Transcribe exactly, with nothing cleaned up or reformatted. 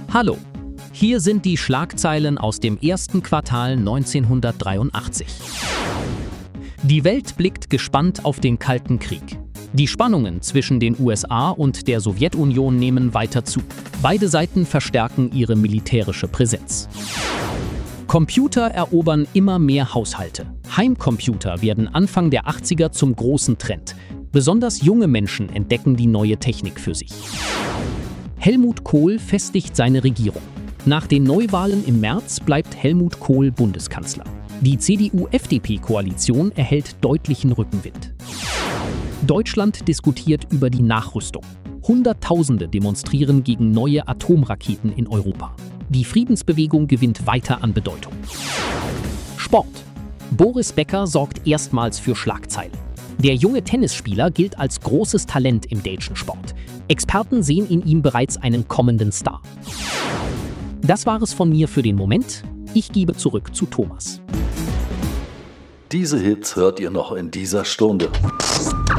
Hallo, hier sind die Schlagzeilen aus dem ersten Quartal neunzehnhundertdreiundachtzig. Die Welt blickt gespannt auf den Kalten Krieg. Die Spannungen zwischen den U S A und der Sowjetunion nehmen weiter zu. Beide Seiten verstärken ihre militärische Präsenz. Computer erobern immer mehr Haushalte. Heimcomputer werden Anfang der achtziger zum großen Trend. Besonders junge Menschen entdecken die neue Technik für sich. Helmut Kohl festigt seine Regierung. Nach den Neuwahlen im März bleibt Helmut Kohl Bundeskanzler. Die C D U F D P-Koalition erhält deutlichen Rückenwind. Deutschland diskutiert über die Nachrüstung. Hunderttausende demonstrieren gegen neue Atomraketen in Europa. Die Friedensbewegung gewinnt weiter an Bedeutung. Sport. Boris Becker sorgt erstmals für Schlagzeilen. Der junge Tennisspieler gilt als großes Talent im deutschen Sport. Experten sehen in ihm bereits einen kommenden Star. Das war es von mir für den Moment. Ich gebe zurück zu Thomas. Diese Hits hört ihr noch in dieser Stunde.